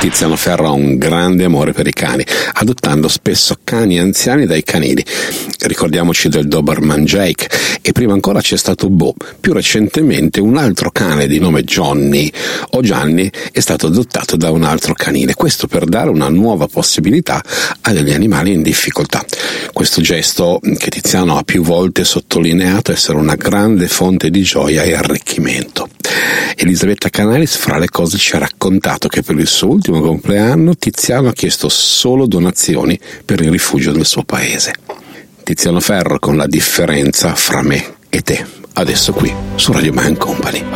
Tiziano Ferro ha un grande amore per i cani, adottando spesso cani anziani dai canili. Ricordiamoci del Doberman Jake, e prima ancora c'è stato Bo. Più recentemente un altro cane di nome Johnny o Gianni è stato adottato da un altro canile, questo per dare una nuova possibilità a degli animali in difficoltà. Questo gesto, che Tiziano ha più volte sottolineato essere una grande fonte di gioia e arricchimento. Elisabetta Canalis, fra le cose, ci ha raccontato che per il suo ultimo compleanno Tiziano ha chiesto solo donazioni per il rifugio del suo paese. Tiziano Ferro con La differenza fra me e te, adesso qui su Radio Man Company.